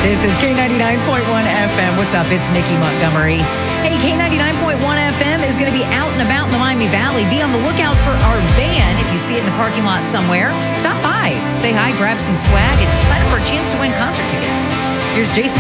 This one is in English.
This is K99.1 FM. What's up? It's Nikki Montgomery. Hey, K99.1 FM is going to be out and about in the Miami Valley. Be on the lookout for our van. If you see it in the parking lot somewhere, stop by, say hi, grab some swag, and sign up for a chance to win concert tickets. Here's Jason.